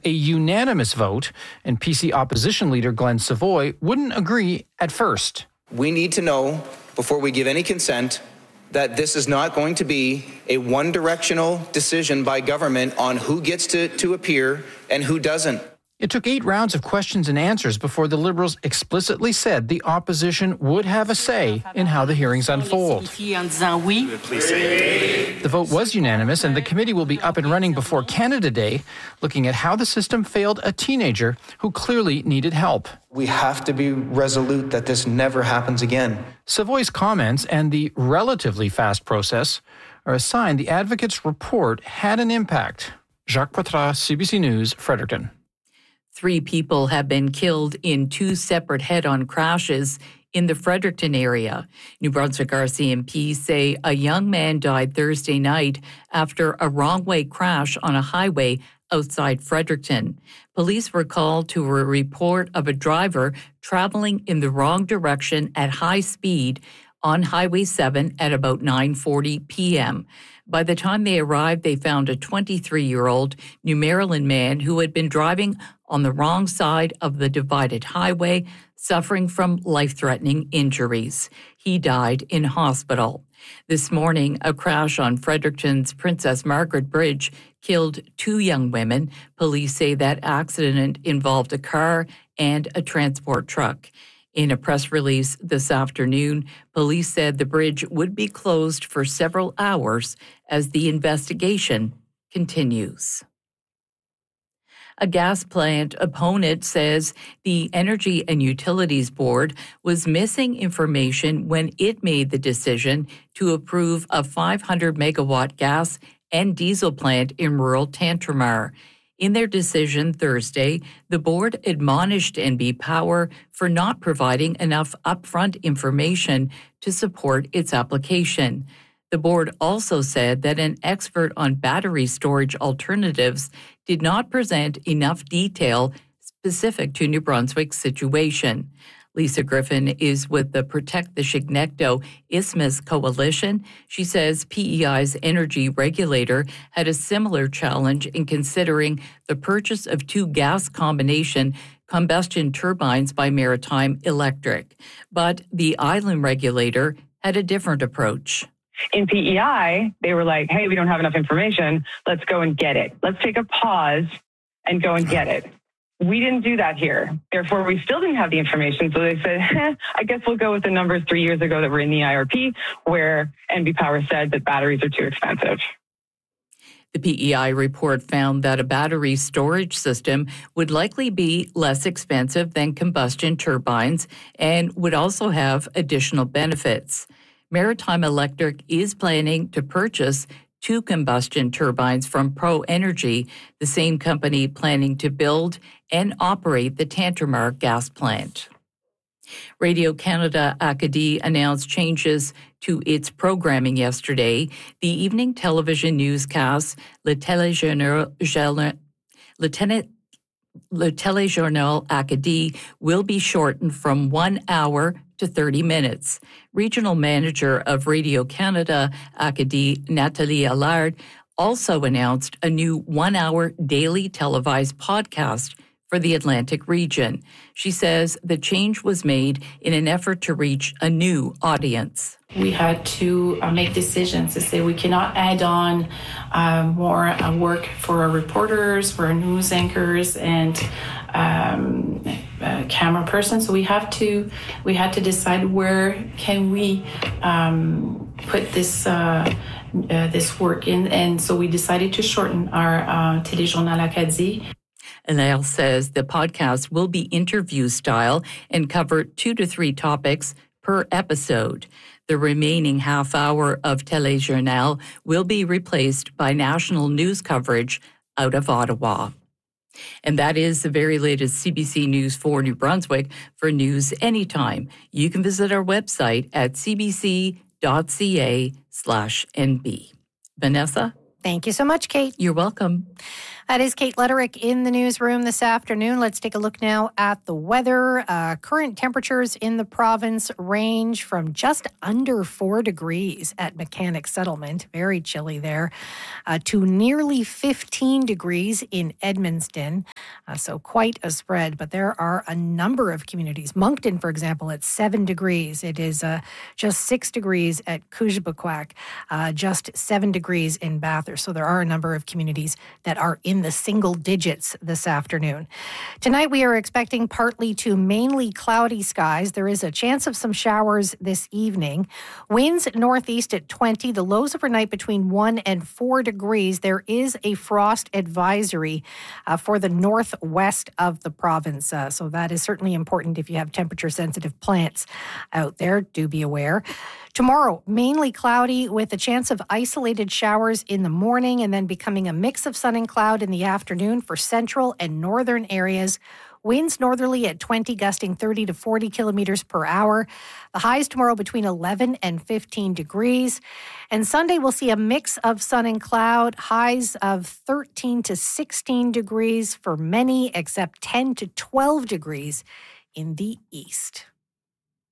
a unanimous vote, and PC opposition leader Glenn Savoy wouldn't agree at first. We need to know, before we give any consent, that this is not going to be a one-directional decision by government on who gets to appear and who doesn't. It took 8 rounds of questions and answers before the Liberals explicitly said the opposition would have a say in how the hearings unfold. The vote was unanimous, and the committee will be up and running before Canada Day, looking at how the system failed a teenager who clearly needed help. We have to be resolute that this never happens again. Savoy's comments and the relatively fast process are a sign the advocate's report had an impact. Jacques Poitras, CBC News, Fredericton. 3 people have been killed in 2 separate head-on crashes in the Fredericton area. New Brunswick RCMP say a young man died Thursday night after a wrong-way crash on a highway outside Fredericton. Police were called to a report of a driver traveling in the wrong direction at high speed on Highway 7 at about 9:40 p.m. By the time they arrived, they found a 23-year-old New Maryland man who had been driving on the wrong side of the divided highway, suffering from life-threatening injuries. He died in hospital. This morning, a crash on Fredericton's Princess Margaret Bridge killed 2 young women. Police say that accident involved a car and a transport truck. In a press release this afternoon, police said the bridge would be closed for several hours as the investigation continues. A gas plant opponent says the Energy and Utilities Board was missing information when it made the decision to approve a 500-megawatt gas and diesel plant in rural Tantramar. In their decision Thursday, the board admonished NB Power for not providing enough upfront information to support its application. The board also said that an expert on battery storage alternatives did not present enough detail specific to New Brunswick's situation. Lisa Griffin is with the Protect the Chignecto Isthmus Coalition. She says PEI's energy regulator had a similar challenge in considering the purchase of 2 gas combination combustion turbines by Maritime Electric. But the island regulator had a different approach. In PEI, they were like, hey, we don't have enough information. Let's go and get it. Let's take a pause and go and get it. We didn't do that here. Therefore, we still didn't have the information. So they said, I guess we'll go with the numbers 3 years ago that were in the IRP, where NB Power said that batteries are too expensive. The PEI report found that a battery storage system would likely be less expensive than combustion turbines and would also have additional benefits. Maritime Electric is planning to purchase 2 combustion turbines from Pro Energy, the same company planning to build and operate the Tantramar gas plant. Radio-Canada Acadie announced changes to its programming yesterday. The evening television newscast, Le Téléjournal Acadie, will be shortened from 1 hour to 30 minutes. Regional Manager of Radio-Canada Acadie, Nathalie Allard, also announced a new 1-hour daily televised podcast for the Atlantic region. She says the change was made in an effort to reach a new audience. We had to make decisions to say we cannot add on more work for our reporters, for our news anchors, and camera person. So we had to decide where can we put this this work in, and so we decided to shorten our Téléjournal Acadie. Anael says the podcast will be interview style and cover 2 to 3 topics per episode. The remaining half hour of Téléjournal will be replaced by national news coverage out of Ottawa. And that is the very latest CBC News for New Brunswick. For news anytime, you can visit our website at cbc.ca/nb. Vanessa? Thank you so much, Kate. You're welcome. That is Kate Letterick in the newsroom this afternoon. Let's take a look now at the weather. Current temperatures in the province range from just under 4 degrees at Mechanic Settlement, very chilly there, to nearly 15 degrees in Edmundston. So quite a spread, but there are a number of communities. Moncton, for example, at 7 degrees. It is just 6 degrees at Kujbaquak, just 7 degrees in Bathurst. So there are a number of communities that are in the single digits this afternoon. Tonight we are expecting partly to mainly cloudy skies. There is a chance of some showers this evening. Winds northeast at 20. The lows overnight between 1 and 4 degrees. There is a frost advisory for the northwest of the province. So that is certainly important if you have temperature-sensitive plants out there. Do be aware. Tomorrow, mainly cloudy with a chance of isolated showers in the morning and then becoming a mix of sun and cloud in the afternoon for central and northern areas. Winds northerly at 20, gusting 30 to 40 kilometers per hour. The highs tomorrow between 11 and 15 degrees. And Sunday, we'll see a mix of sun and cloud, highs of 13 to 16 degrees for many, except 10 to 12 degrees in the east.